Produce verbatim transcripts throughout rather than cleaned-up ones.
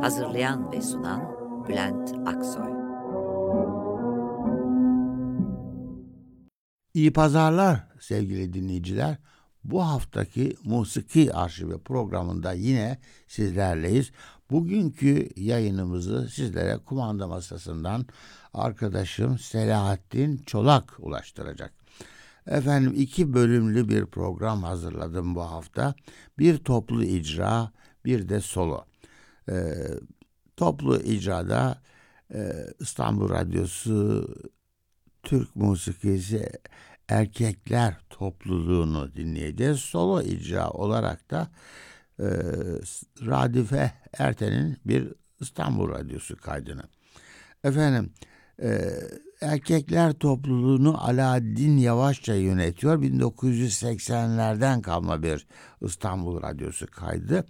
Hazırlayan ve sunan Bülent Aksoy. İyi pazarlar sevgili dinleyiciler. Bu haftaki Musiki Arşivi programında yine sizlerleyiz. Bugünkü yayınımızı sizlere kumanda masasından arkadaşım Selahattin Çolak ulaştıracak. Efendim iki bölümlü bir program hazırladım bu hafta. Bir toplu icra, bir de solo. Ee, toplu icrada e, İstanbul Radyosu Türk Musikisi Erkekler Topluluğunu dinleyeceğiz. Solo icra olarak da e, Radife Erten'in bir İstanbul Radyosu kaydını. Efendim e, Erkekler Topluluğunu Alaaddin Yavaşça yönetiyor. bin dokuz yüz seksenlerden kalma bir İstanbul Radyosu kaydı.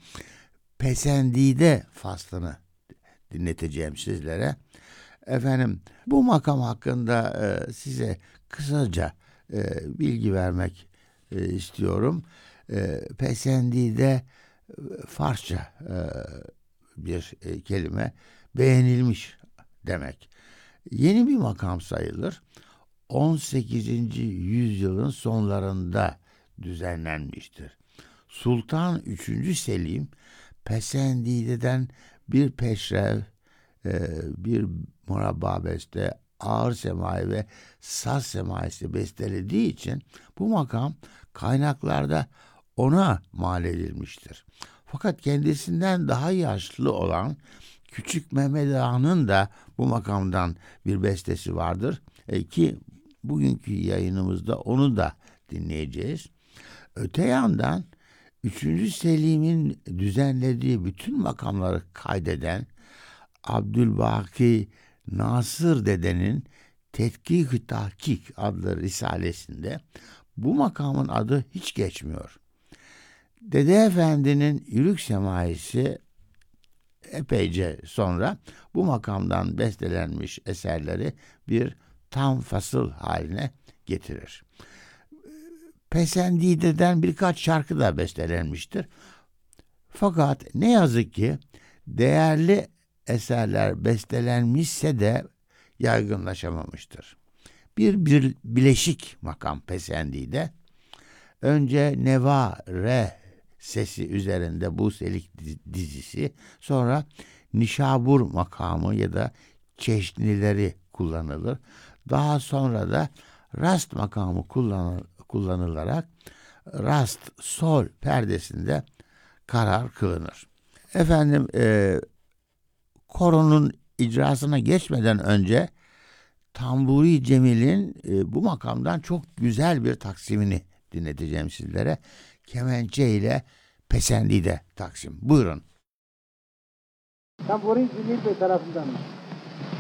Pesendide faslını dinleteceğim sizlere. Efendim bu makam hakkında e, size kısaca e, bilgi vermek e, istiyorum. E, Pesendide e, Farsça e, bir e, kelime, beğenilmiş demek. Yeni bir makam sayılır. on sekizinci yüzyılın sonlarında düzenlenmiştir. Sultan üçüncü. Selim Pesendide'den bir peşrev, bir murabba beste, ağır semai ve saz semaisi bestelediği için bu makam kaynaklarda ona mal edilmiştir. Fakat kendisinden daha yaşlı olan Küçük Mehmet Ağa'nın da bu makamdan bir bestesi vardır. E ki bugünkü yayınımızda onu da dinleyeceğiz. Öte yandan üçüncü. Selim'in düzenlediği bütün makamları kaydeden Abdülbaki Nasır Dede'nin Tetkik-i Tahkik adlı risalesinde bu makamın adı hiç geçmiyor. Dede Efendi'nin yürük semaisi epeyce sonra bu makamdan bestelenmiş eserleri bir tam fasıl haline getirir. Pesendide'den birkaç şarkı da bestelenmiştir. Fakat ne yazık ki değerli eserler bestelenmişse de yaygınlaşamamıştır. Bir, bir bileşik makam Pesendide. Önce Neva Re sesi üzerinde Buselik dizisi, sonra Nişabur makamı ya da çeşnileri kullanılır. Daha sonra da Rast makamı kullanıl, kullanılarak Rast Sol perdesinde karar kılınır. Efendim e, koronun icrasına geçmeden önce Tamburi Cemil'in e, bu makamdan çok güzel bir taksimini dinleteceğim sizlere. Kemençe ile Pesendide taksim. Buyurun. Tamburi Cemil Bey tarafından